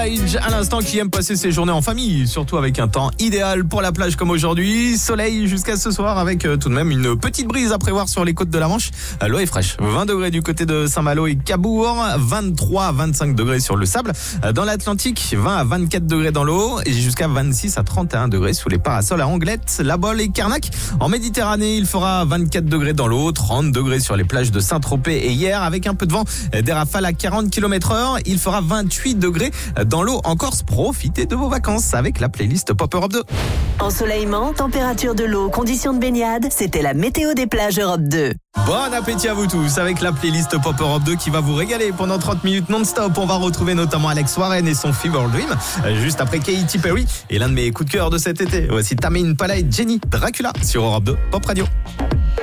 Page à l'instant qui aime passer ses journées en famille, surtout avec un temps idéal pour la plage comme aujourd'hui. Soleil jusqu'à ce soir avec tout de même une petite brise à prévoir sur les côtes de la Manche. L'eau est fraîche, 20 degrés du côté de Saint-Malo et Cabourg, 23 à 25 degrés sur le sable. Dans l'Atlantique, 20 à 24 degrés dans l'eau et jusqu'à 26 à 31 degrés sous les parasols à Anglette, La Bolle et Carnac. En Méditerranée, il fera 24 degrés dans l'eau, 30 degrés sur les plages de Saint-Tropez et hier avec un peu de vent, des rafales à 40 km/h. Il fera 28 degrés dans l'eau en Corse. Profitez de vos vacances avec la playlist Pop Europe 2. Ensoleillement, température de l'eau, conditions de baignade, c'était la météo des plages Europe 2. Bon appétit à vous tous avec la playlist Pop Europe 2 qui va vous régaler pendant 30 minutes non-stop. On va retrouver notamment Alex Warren et son Fever Dream juste après Katy Perry et l'un de mes coups de cœur de cet été. Voici Tame Impala et Jenny Dracula sur Europe 2 Pop Radio.